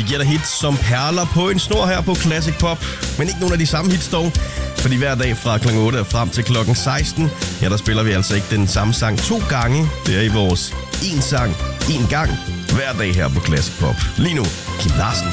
gætter hits som perler på en snor her på Classic Pop. Men ikke nogen af de samme hits dog. Fordi hver dag fra kl. 8 og frem til kl. 16, ja, der spiller vi altså ikke den samme sang 2 gange. Det er i vores 1 sang, 1 gang, hver dag her på Classic Pop. Lige nu, Kim Larsen.